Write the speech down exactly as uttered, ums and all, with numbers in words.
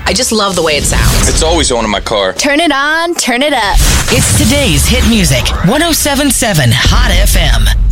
I just love the way it sounds. It's always on in my car. Turn it on, turn it up. It's today's hit music. one oh seven point seven Hot F M.